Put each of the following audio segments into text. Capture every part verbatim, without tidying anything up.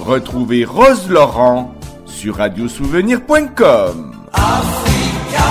Retrouvez Rose Laurent sur radio souvenir point com. Africa.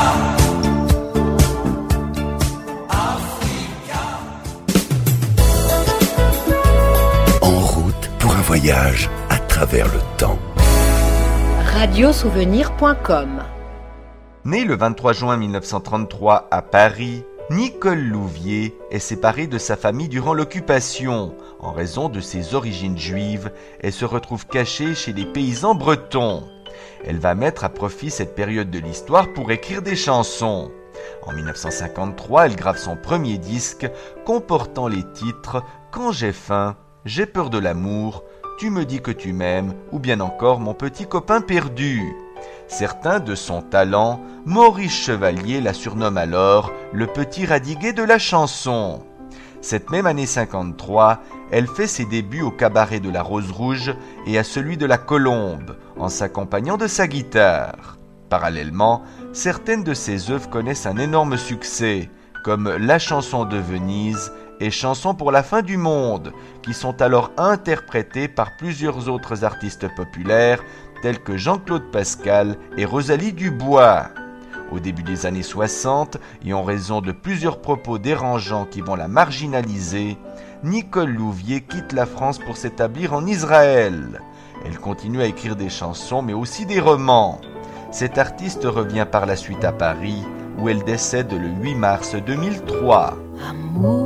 En route pour un voyage à travers le temps. radio souvenir point com. Né le vingt-trois juin mille neuf cent trente-trois à Paris, Nicole Louvier est séparée de sa famille durant l'occupation. En raison de ses origines juives, elle se retrouve cachée chez les paysans bretons. Elle va mettre à profit cette période de l'histoire pour écrire des chansons. En mille neuf cent cinquante-trois, elle grave son premier disque comportant les titres « Quand j'ai faim »,« J'ai peur de l'amour »,« Tu me dis que tu m'aimes » ou bien encore « Mon petit copain perdu ». Certains de son talent, Maurice Chevalier la surnomme alors « le petit radiguet de la chanson ». Cette même année cinquante-trois, elle fait ses débuts au cabaret de la Rose Rouge et à celui de la Colombe, en s'accompagnant de sa guitare. Parallèlement, certaines de ses œuvres connaissent un énorme succès, comme La chanson de Venise et Chanson pour la fin du monde, qui sont alors interprétées par plusieurs autres artistes populaires, tels que Jean-Claude Pascal et Rosalie Dubois. Au début des années soixante, et en raison de plusieurs propos dérangeants qui vont la marginaliser, Nicole Louvier quitte la France pour s'établir en Israël. Elle continue à écrire des chansons, mais aussi des romans. Cette artiste revient par la suite à Paris, où elle décède le huit mars deux mille trois. Amour.